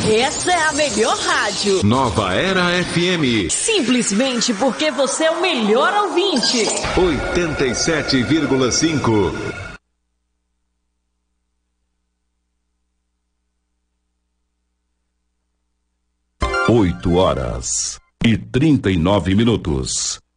Essa é a melhor rádio. Nova Era FM. Simplesmente porque você é o melhor ouvinte. 87,5. 8 horas e 39 minutos.